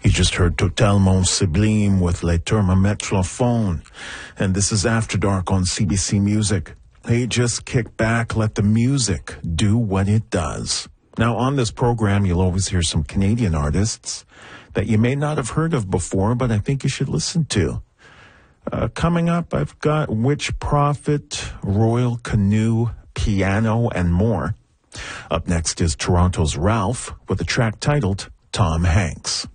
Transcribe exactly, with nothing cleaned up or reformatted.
You just heard Totalement Sublime with Les Thermometrophones, and this is After Dark on C B C Music. Hey, just kick back, let the music do what it does. Now, on this program, you'll always hear some Canadian artists that you may not have heard of before, but I think you should listen to. Uh, coming up, I've got Witch Prophet, Royal Canoe, Piano, and more. Up next is Toronto's Ralph with a track titled Tom Hanks.